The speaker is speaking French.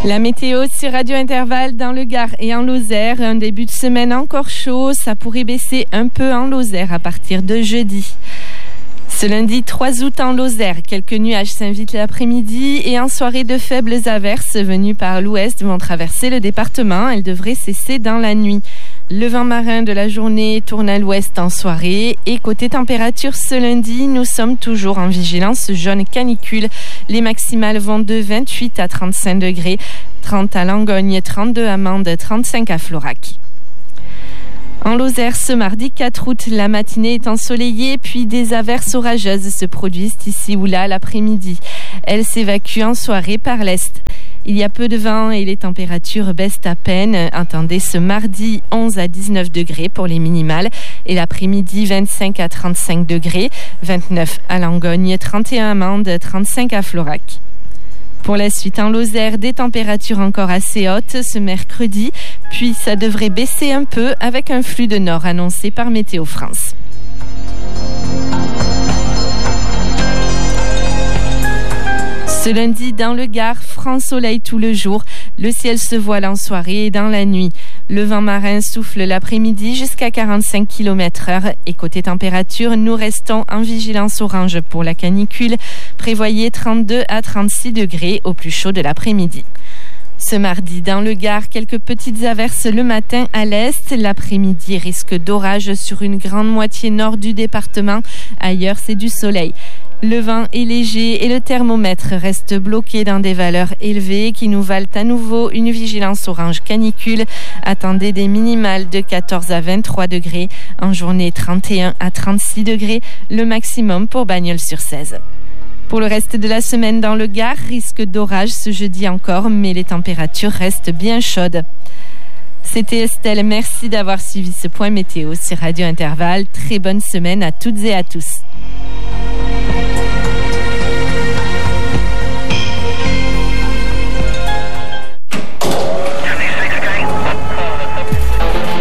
La météo sur Radio Intervalle dans le Gard et en Lozère. Un début de semaine encore chaud. Ça pourrait baisser un peu en Lozère à partir de jeudi. Ce lundi 3 août en Lozère, quelques nuages s'invitent l'après-midi et en soirée de faibles averses venues par l'ouest vont traverser le département. Elles devraient cesser dans la nuit. Le vent marin de la journée tourne à l'ouest en soirée et côté température ce lundi, nous sommes toujours en vigilance jaune canicule. Les maximales vont de 28 à 35 degrés, 30 à Langogne, 32 à Mende, 35 à Florac. En Lozère, ce mardi 4 août, la matinée est ensoleillée, puis des averses orageuses se produisent ici ou là l'après-midi. Elles s'évacuent en soirée par l'est. Il y a peu de vent et les températures baissent à peine. Attendez ce mardi 11 à 19 degrés pour les minimales et l'après-midi 25 à 35 degrés, 29 à Langogne, 31 à Mende, 35 à Florac. Pour la suite en Lozère, des températures encore assez hautes ce mercredi, puis ça devrait baisser un peu avec un flux de nord annoncé par Météo France. Ce lundi, dans le Gard, franc soleil tout le jour. Le ciel se voile en soirée et dans la nuit. Le vent marin souffle l'après-midi jusqu'à 45 km/h. Et côté température, nous restons en vigilance orange pour la canicule. Prévoyez 32 à 36 degrés au plus chaud de l'après-midi. Ce mardi, dans le Gard, quelques petites averses le matin à l'est. L'après-midi, risque d'orage sur une grande moitié nord du département. Ailleurs, c'est du soleil. Le vent est léger et le thermomètre reste bloqué dans des valeurs élevées qui nous valent à nouveau une vigilance orange canicule. Attendez des minimales de 14 à 23 degrés. En journée, 31 à 36 degrés. Le maximum pour Bagnols-sur-Cèze. Pour le reste de la semaine dans le Gard, risque d'orage ce jeudi encore, mais les températures restent bien chaudes. C'était Estelle, merci d'avoir suivi ce point météo sur Radio Intervalle. Très bonne semaine à toutes et à tous.